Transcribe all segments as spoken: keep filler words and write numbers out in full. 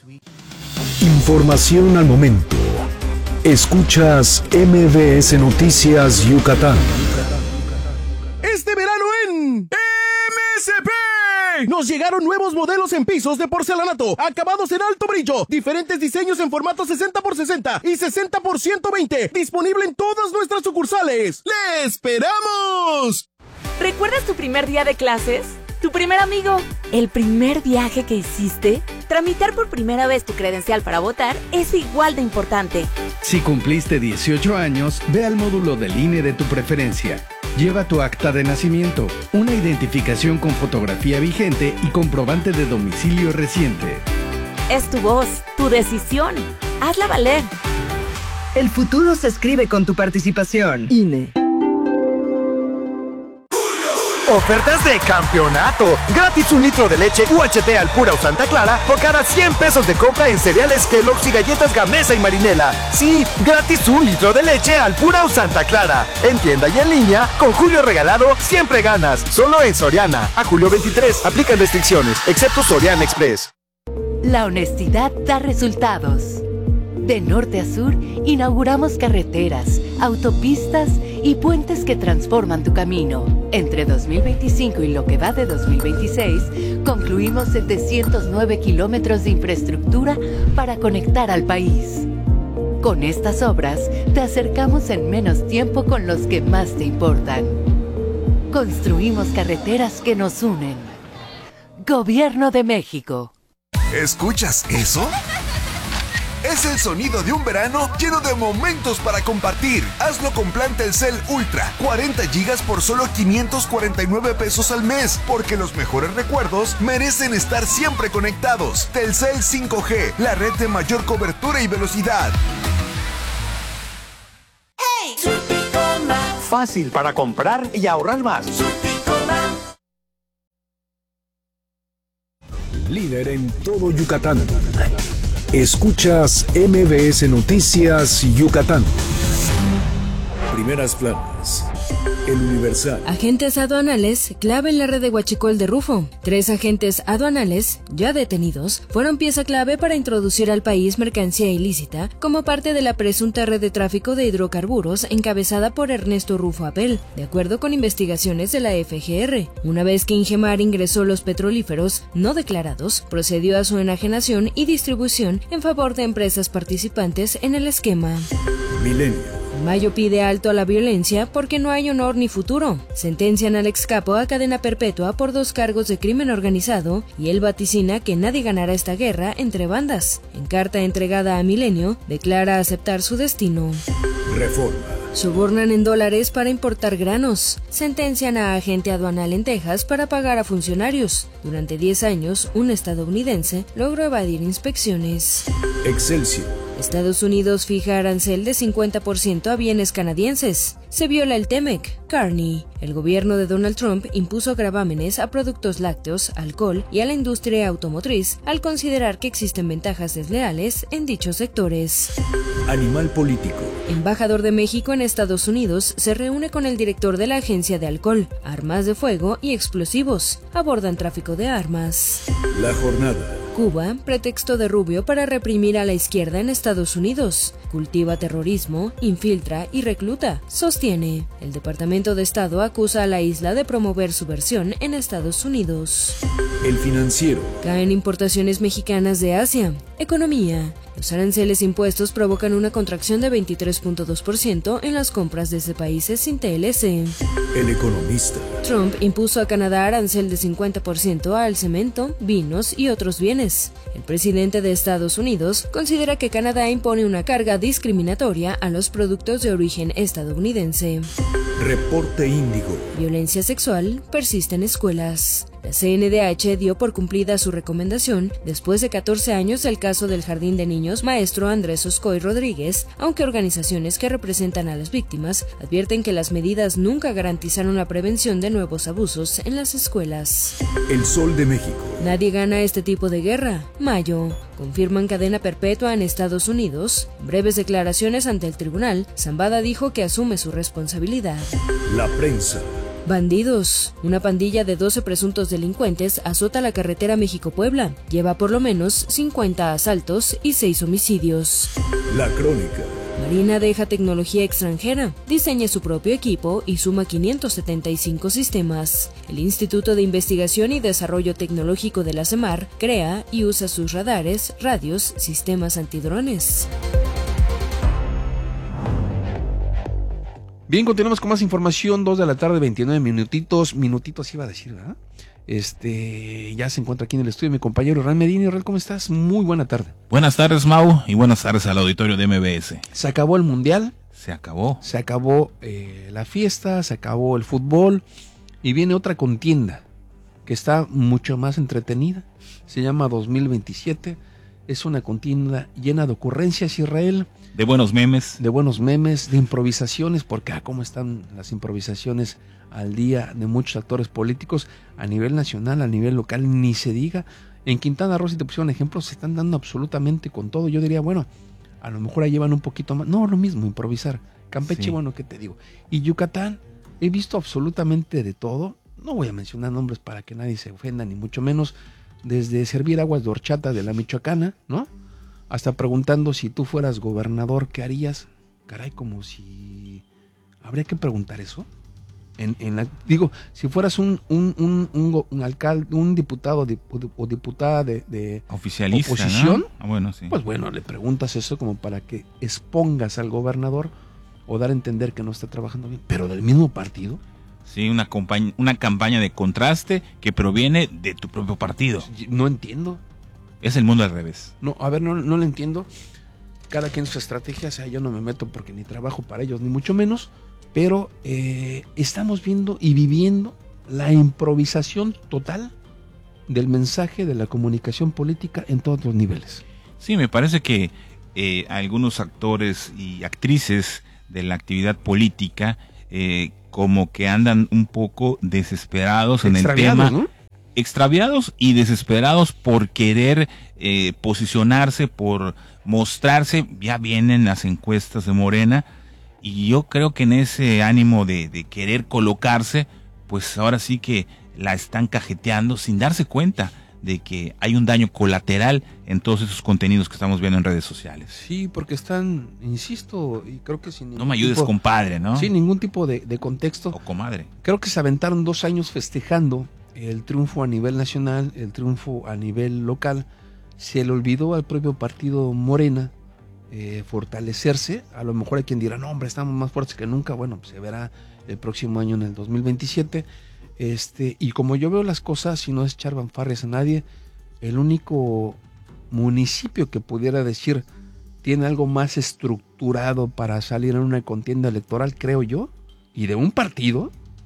Información al momento. Escuchas M V S Noticias Yucatán. Este verano en M S P nos llegaron nuevos modelos en pisos de porcelanato, acabados en alto brillo, diferentes diseños en formato sesenta por sesenta y sesenta por ciento veinte, disponible en todas nuestras sucursales. ¡Le esperamos! ¿Recuerdas tu primer día de clases? ¿Tu primer amigo? ¿El primer viaje que hiciste? Tramitar por primera vez tu credencial para votar es igual de importante. Si cumpliste dieciocho años, ve al módulo del I N E de tu preferencia. Lleva tu acta de nacimiento, una identificación con fotografía vigente y comprobante de domicilio reciente. Es tu voz, tu decisión. Hazla valer. El futuro se escribe con tu participación. I N E. Ofertas de campeonato. Gratis un litro de leche U H T Alpura o Santa Clara por cada cien pesos de compra en cereales Kellogg's y galletas Gamesa y Marinela. Sí, gratis un litro de leche Alpura o Santa Clara. En tienda y en línea, con Julio Regalado siempre ganas. Solo en Soriana. A julio veintitrés. Aplican restricciones, excepto Soriana Express. La honestidad da resultados. De norte a sur, inauguramos carreteras, autopistas y puentes que transforman tu camino. Entre dos mil veinticinco y lo que va de dos mil veintiséis, concluimos setecientos nueve kilómetros de infraestructura para conectar al país. Con estas obras, te acercamos en menos tiempo con los que más te importan. Construimos carreteras que nos unen. Gobierno de México. ¿Escuchas eso? Es el sonido de un verano lleno de momentos para compartir. Hazlo con plan Telcel Ultra, cuarenta gigas por solo quinientos cuarenta y nueve pesos al mes, porque los mejores recuerdos merecen estar siempre conectados. Telcel cinco G, la red de mayor cobertura y velocidad. Hey. Fácil para comprar y ahorrar más. Líder en todo Yucatán. Escuchas M V S Noticias Yucatán. Primeras planas. El Universal. Agentes aduanales clave en la red de huachicol de Rufo. Tres agentes aduanales, ya detenidos, fueron pieza clave para introducir al país mercancía ilícita como parte de la presunta red de tráfico de hidrocarburos encabezada por Ernesto Rufo Apel, de acuerdo con investigaciones de la F G R. Una vez que Ingemar ingresó los petrolíferos no declarados, procedió a su enajenación y distribución en favor de empresas participantes en el esquema. Milenio. Mayo pide alto a la violencia porque no hay honor ni futuro. Sentencian al ex capo a cadena perpetua por dos cargos de crimen organizado y él vaticina que nadie ganará esta guerra entre bandas. En carta entregada a Milenio, declara aceptar su destino. Reforma. Sobornan en dólares para importar granos. Sentencian a agente aduanal en Texas para pagar a funcionarios. Durante diez años, un estadounidense logró evadir inspecciones. Excelsior. Estados Unidos fija arancel de cincuenta por ciento a bienes canadienses. Se viola el Temec. Carney. El gobierno de Donald Trump impuso gravámenes a productos lácteos, alcohol y a la industria automotriz al considerar que existen ventajas desleales en dichos sectores. Animal político. Embajador de México en Estados Unidos se reúne con el director de la Agencia de Alcohol, Armas de Fuego y Explosivos. Abordan tráfico de armas. La jornada. Cuba, pretexto de Rubio para reprimir a la izquierda en Estados Unidos. Cultiva terrorismo, infiltra y recluta, sostiene. El Departamento de Estado acusa a la isla de promover subversión en Estados Unidos. El Financiero. Caen importaciones mexicanas de Asia. Economía. Los aranceles impuestos provocan una contracción de veintitrés punto dos por ciento en las compras desde países sin T L C. El Economista. Trump impuso a Canadá arancel de cincuenta por ciento al cemento, vinos y otros bienes. El presidente de Estados Unidos considera que Canadá impone una carga discriminatoria a los productos de origen estadounidense. Reporte Índigo. Violencia sexual persiste en escuelas. La C N D H dio por cumplida su recomendación después de catorce años del caso del Jardín de Niños Maestro Andrés Oscoy Rodríguez, aunque organizaciones que representan a las víctimas advierten que las medidas nunca garantizaron la prevención de nuevos abusos en las escuelas. El Sol de México. Nadie gana este tipo de guerra. Mayo. Confirman cadena perpetua en Estados Unidos. En breves declaraciones ante el tribunal, Zambada dijo que asume su responsabilidad. La prensa. Bandidos. Una pandilla de doce presuntos delincuentes azota la carretera México-Puebla. Lleva por lo menos cincuenta asaltos y seis homicidios. La crónica. Marina deja tecnología extranjera, diseña su propio equipo y suma quinientos setenta y cinco sistemas. El Instituto de Investigación y Desarrollo Tecnológico de la CEMAR crea y usa sus radares, radios, sistemas antidrones. Bien, continuamos con más información, dos de la tarde, veintinueve minutitos, minutitos iba a decir, ¿verdad? Este, ya se encuentra aquí en el estudio mi compañero Ran Medina. Ran, ¿cómo estás? Muy buena tarde. Buenas tardes, Mau, y buenas tardes al auditorio de M B S. Se acabó el Mundial. Se acabó. Se acabó eh, la fiesta, se acabó el fútbol, y viene otra contienda que está mucho más entretenida. Se llama dos mil veintisiete. Es una contienda llena de ocurrencias, Israel. De buenos memes. De buenos memes, de improvisaciones, porque ah, cómo están las improvisaciones al día de muchos actores políticos a nivel nacional, a nivel local, ni se diga. En Quintana Roo, si te pusieron ejemplos, se están dando absolutamente con todo. Yo diría, bueno, a lo mejor ahí llevan un poquito más. No, lo mismo, improvisar. Campeche, sí. Bueno, ¿qué te digo? Y Yucatán, he visto absolutamente de todo. No voy a mencionar nombres para que nadie se ofenda, ni mucho menos. Desde servir aguas de horchata de la Michoacana, ¿no? Hasta preguntando si tú fueras gobernador, ¿qué harías? Caray, como si... ¿Habría que preguntar eso? En, en la... Digo, si fueras un, un, un, un, un alcalde, un diputado dip, o diputada de, de oficialista, oposición, ¿no? Ah, bueno, sí. Pues bueno, le preguntas eso como para que expongas al gobernador o dar a entender que no está trabajando bien, pero del mismo partido. Sí, una, compañ- una campaña de contraste que proviene de tu propio partido. No entiendo. Es el mundo al revés. No, a ver, no, no lo entiendo. Cada quien su estrategia, o sea, yo no me meto porque ni trabajo para ellos, ni mucho menos, pero eh, estamos viendo y viviendo la improvisación total del mensaje de la comunicación política en todos los niveles. Sí, me parece que eh, algunos actores y actrices de la actividad política eh, como que andan un poco desesperados en el tema, ¿no? Extraviados y desesperados por querer eh, posicionarse, por mostrarse. Ya vienen las encuestas de Morena y yo creo que en ese ánimo de, de querer colocarse, pues ahora sí que la están cajeteando sin darse cuenta de que hay un daño colateral en todos esos contenidos que estamos viendo en redes sociales. Sí, porque están, insisto, y creo que sin ningún No me ayudes, tipo, compadre, ¿no? Sin ningún tipo de, de contexto. O comadre. Creo que se aventaron dos años festejando el triunfo a nivel nacional, el triunfo a nivel local. Se le olvidó al propio partido Morena eh, fortalecerse. A lo mejor hay quien dirá, no, hombre, estamos más fuertes que nunca. Bueno, pues se verá el próximo año en el dos mil veintisiete. Este, y como yo veo las cosas, y no es echar fanfarrias a nadie, el único municipio que pudiera decir tiene algo más estructurado para salir en una contienda electoral, creo yo, y de un partido,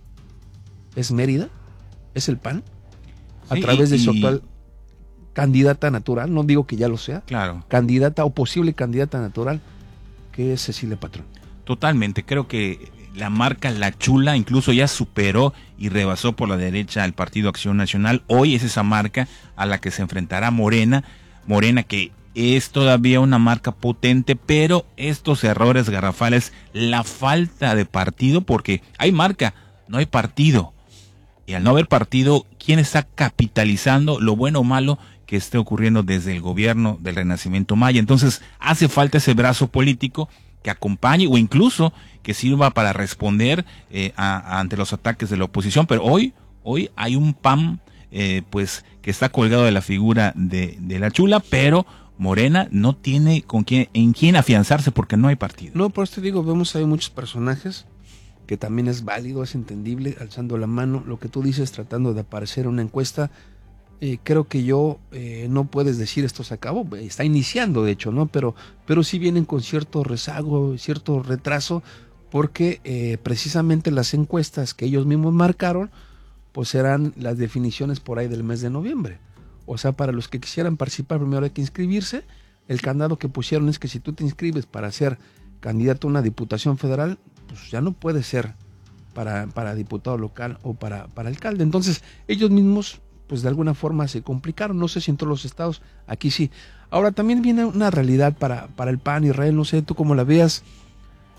es Mérida, es el P A N, a sí, través de y... su actual candidata natural, no digo que ya lo sea, claro, candidata o posible candidata natural, que es Cecilia Patrón. Totalmente, creo que la marca La Chula incluso ya superó y rebasó por la derecha al Partido Acción Nacional. Hoy es esa marca a la que se enfrentará Morena, Morena que es todavía una marca potente, pero estos errores garrafales, la falta de partido, porque hay marca, no hay partido. Y al no haber partido, ¿quién está capitalizando lo bueno o malo que esté ocurriendo desde el gobierno del Renacimiento Maya? Entonces hace falta ese brazo político que acompañe o incluso que sirva para responder eh, a, a, ante los ataques de la oposición. Pero hoy, hoy hay un P A M eh, pues que está colgado de la figura de, de La Chula, pero Morena no tiene con quién, en quién afianzarse porque no hay partido. No, por eso te digo, vemos ahí muchos personajes que también es válido, es entendible, alzando la mano. Lo que tú dices, tratando de aparecer en una encuesta, eh, creo que yo eh, no puedes decir esto se acabó, está iniciando de hecho, ¿no? Pero, pero sí vienen con cierto rezago, cierto retraso, porque eh, precisamente las encuestas que ellos mismos marcaron, pues serán las definiciones por ahí del mes de noviembre. O sea, para los que quisieran participar, primero hay que inscribirse. El candado que pusieron es que si tú te inscribes para ser candidato a una diputación federal, pues ya no puede ser para, para diputado local o para, para alcalde. Entonces, ellos mismos, pues de alguna forma se complicaron. No sé si en todos los estados, aquí sí. Ahora, también viene una realidad para, para el P A N, Israel, no sé tú cómo la veas.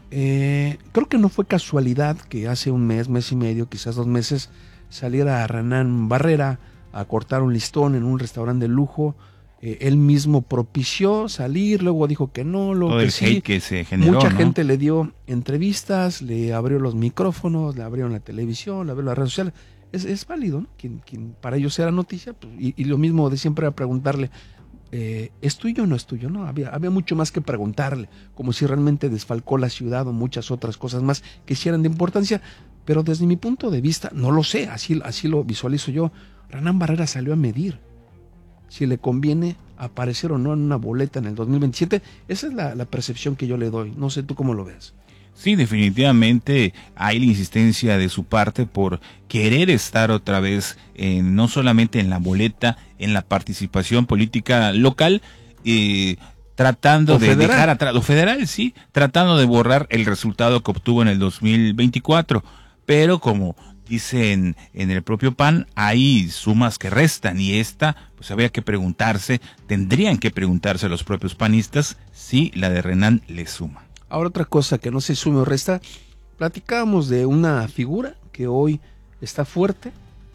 eh, creo que no fue casualidad que hace un mes, mes y medio, quizás dos meses, saliera Renán Barrera a cortar un listón en un restaurante de lujo. Eh, él mismo propició salir, luego dijo que no, luego todo que el sí. hate que se generó, Mucha ¿no? gente le dio entrevistas, le abrió los micrófonos, le abrieron la televisión, le abrieron las redes sociales. Es, es válido, ¿no? Quien, quien para ellos era noticia, pues, y, y lo mismo de siempre era preguntarle, eh, ¿es tuyo o no es tuyo? No, había, había mucho más que preguntarle, como si realmente desfalcó la ciudad o muchas otras cosas más que sí eran de importancia, pero desde mi punto de vista, no lo sé, así, así lo visualizo yo. Renán Barrera salió a medir si le conviene aparecer o no en una boleta en el dos mil veintisiete. Esa es la, la percepción que yo le doy. No sé tú cómo lo ves. Sí, definitivamente hay la insistencia de su parte por querer estar otra vez, eh, no solamente en la boleta, en la participación política local, eh, tratando O de federal. dejar atrás, lo federal, sí, tratando de borrar el resultado que obtuvo en el dos mil veinticuatro. Pero como dicen en el propio P A N, hay sumas que restan y esta, pues habría que preguntarse, tendrían que preguntarse los propios panistas si la de Renán le suma. Ahora otra cosa que no se sume o resta, platicábamos de una figura que hoy está fuerte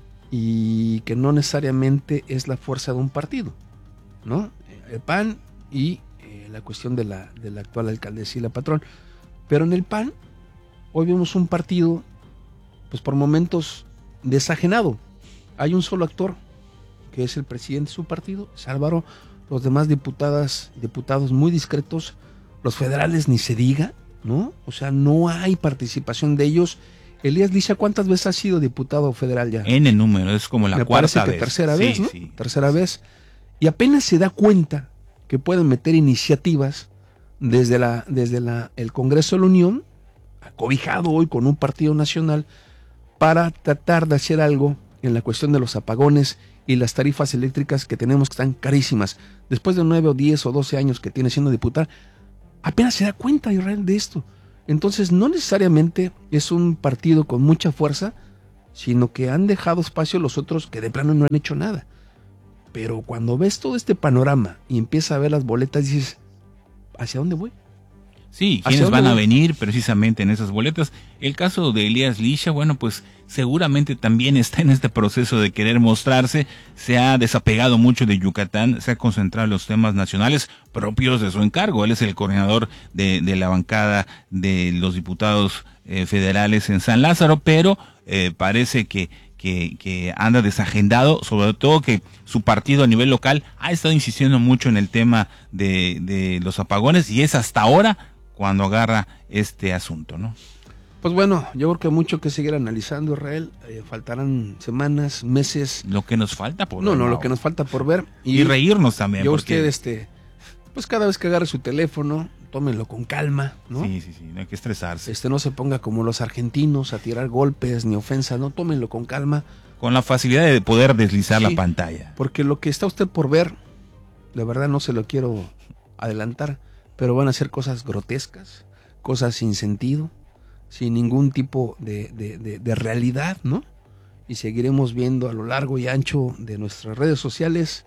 y que no necesariamente es la fuerza de un partido, ¿no? El P A N y eh, la cuestión de la, de la actual alcaldesa y la patrón. Pero en el P A N hoy vemos un partido pues por momentos desajenado. Hay un solo actor, que es el presidente de su partido, es Álvaro, los demás diputadas, diputados muy discretos, los federales ni se diga, ¿no? O sea, no hay participación de ellos. Elías Licha, ¿cuántas veces ha sido diputado federal ya? En el número, es como la Me cuarta parece que vez. tercera Sí, vez, ¿no? sí. Tercera vez. Y apenas se da cuenta que pueden meter iniciativas desde la, desde la, el Congreso de la Unión, acobijado hoy con un partido nacional, para tratar de hacer algo en la cuestión de los apagones y las tarifas eléctricas que tenemos que están carísimas. Después de nueve o diez o doce años que tiene siendo diputada, apenas se da cuenta Israel de esto. Entonces no necesariamente es un partido con mucha fuerza, sino que han dejado espacio los otros que de plano no han hecho nada. Pero cuando ves todo este panorama y empiezas a ver las boletas, dices, ¿hacia dónde voy? Sí, quienes van a venir precisamente en esas boletas. El caso de Elías Licha, bueno, pues seguramente también está en este proceso de querer mostrarse. Se ha desapegado mucho de Yucatán, se ha concentrado en los temas nacionales propios de su encargo. Él es el coordinador de, de la bancada de los diputados eh, federales en San Lázaro, pero eh, parece que Que, que anda desagendado, sobre todo que su partido a nivel local ha estado insistiendo mucho en el tema de, de los apagones y es hasta ahora cuando agarra este asunto, ¿no? Pues bueno, yo creo que hay mucho que seguir analizando, Israel. Eh, faltarán semanas, meses. Lo que nos falta por No, ver. no, No, lo que nos falta por ver. Y, y reírnos también. Yo porque... usted, este, pues cada vez que agarre su teléfono, tómenlo con calma, ¿no? Sí, sí, sí, no hay que estresarse. Este, no se ponga como los argentinos a tirar golpes ni ofensas, no, tómenlo con calma. Con la facilidad de poder deslizar Sí, la pantalla. Porque lo que está usted por ver, de verdad no se lo quiero adelantar, pero van a ser cosas grotescas, cosas sin sentido, sin ningún tipo de, de, de, de realidad, ¿no? Y seguiremos viendo a lo largo y ancho de nuestras redes sociales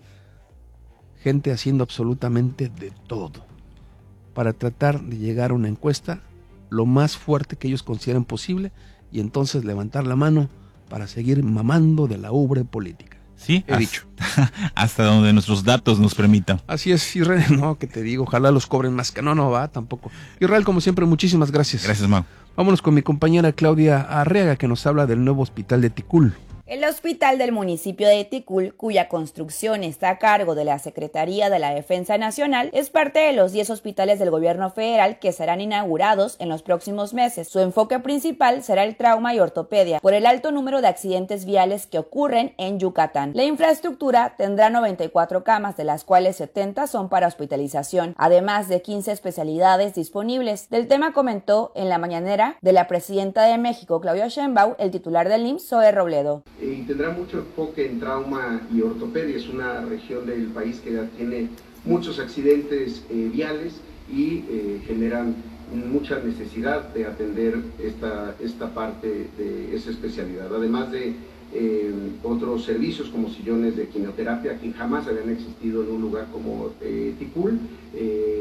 gente haciendo absolutamente de todo para tratar de llegar a una encuesta lo más fuerte que ellos consideren posible y entonces levantar la mano para seguir mamando de la ubre política. Sí, he hasta, dicho. Hasta donde nuestros datos nos permitan. Así es, Israel, no, que te digo, ojalá los cobren más, que no, no va, tampoco. Israel, como siempre, muchísimas gracias. Gracias, Mau. Vámonos con mi compañera Claudia Arriaga, que nos habla del nuevo hospital de Ticul. El hospital del municipio de Ticul, cuya construcción está a cargo de la Secretaría de la Defensa Nacional, es parte de los diez hospitales del gobierno federal que serán inaugurados en los próximos meses. Su enfoque principal será el trauma y ortopedia, por el alto número de accidentes viales que ocurren en Yucatán. La infraestructura tendrá noventa y cuatro camas, de las cuales setenta son para hospitalización, además de quince especialidades disponibles. Del tema comentó en la mañanera de la presidenta de México, Claudia Sheinbaum, el titular del I M S S, Zoe Robledo. Y tendrá mucho enfoque en trauma y ortopedia. Es una región del país que tiene muchos accidentes eh, viales y eh, generan mucha necesidad de atender esta, esta parte de esa especialidad, además de eh, otros servicios como sillones de quimioterapia que jamás habían existido en un lugar como eh, Ticul. Eh,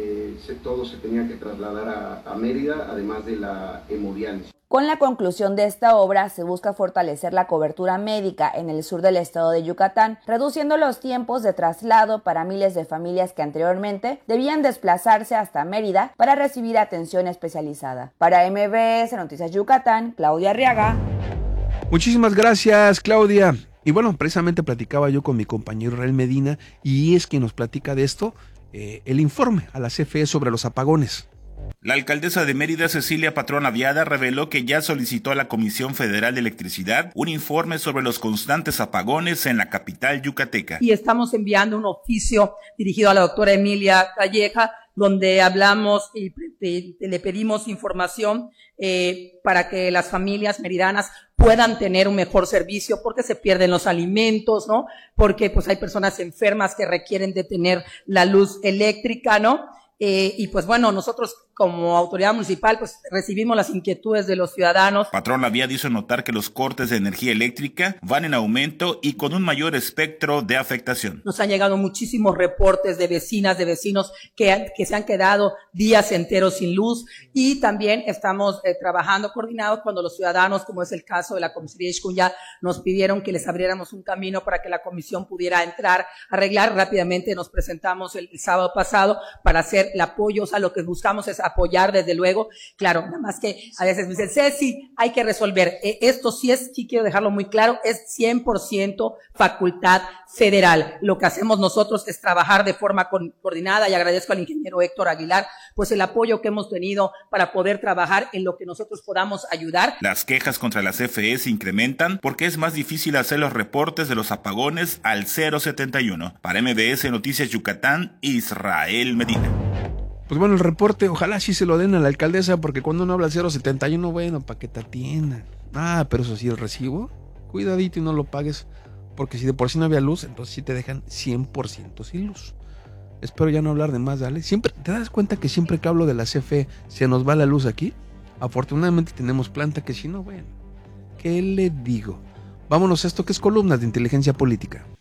se, todo se tenía que trasladar a, a Mérida, además de la hemodiálisis. Con la conclusión de esta obra se busca fortalecer la cobertura médica en el sur del estado de Yucatán, reduciendo los tiempos de traslado para miles de familias que anteriormente debían desplazarse hasta Mérida para recibir atención especializada. Para M B S Noticias Yucatán, Claudia Arriaga. Muchísimas gracias, Claudia. Y bueno, precisamente platicaba yo con mi compañero Israel Medina y es quien nos platica de esto, eh, el informe a la C F E sobre los apagones. La alcaldesa de Mérida, Cecilia Patrón Aviada, reveló que ya solicitó a la Comisión Federal de Electricidad un informe sobre los constantes apagones en la capital yucateca. Y estamos enviando un oficio dirigido a la doctora Emilia Calleja, donde hablamos y, y, y le pedimos información eh, para que las familias meridanas puedan tener un mejor servicio, porque se pierden los alimentos, ¿no? Porque pues hay personas enfermas que requieren de tener la luz eléctrica, ¿no? Eh, y pues bueno, nosotros como autoridad municipal pues recibimos las inquietudes de los ciudadanos. Patrón Aviada hizo notar que los cortes de energía eléctrica van en aumento y con un mayor espectro de afectación. Nos han llegado muchísimos reportes de vecinas, de vecinos que, que se han quedado días enteros sin luz, y también estamos eh, trabajando coordinados cuando los ciudadanos, como es el caso de la comisaría Ixcunya, nos pidieron que les abriéramos un camino para que la comisión pudiera entrar, arreglar rápidamente. Nos presentamos el, el sábado pasado para hacer el apoyo, o sea, lo que buscamos es apoyar desde luego, claro, nada más que a veces me dicen, Ceci, hay que resolver, eh, esto sí es, sí quiero dejarlo muy claro, es cien por ciento facultad federal. Lo que hacemos nosotros es trabajar de forma con, coordinada, y agradezco al ingeniero Héctor Aguilar pues el apoyo que hemos tenido para poder trabajar en lo que nosotros podamos ayudar. Las quejas contra la C F E se incrementan porque es más difícil hacer los reportes de los apagones al cero setenta y uno. Para M B S Noticias Yucatán, Israel Medina. Pues bueno, el reporte, ojalá sí se lo den a la alcaldesa, porque cuando uno habla cero setenta y uno, bueno, para que te atiendan. Ah, pero eso sí, el recibo, cuidadito y no lo pagues, porque si de por sí no había luz, entonces sí te dejan cien por ciento sin luz. Espero ya no hablar de más, dale. Siempre, ¿te das cuenta que siempre que hablo de la C F E se nos va la luz aquí? Afortunadamente tenemos planta, que si no, bueno, ¿qué le digo? Vámonos a esto que es Columnas de Inteligencia Política.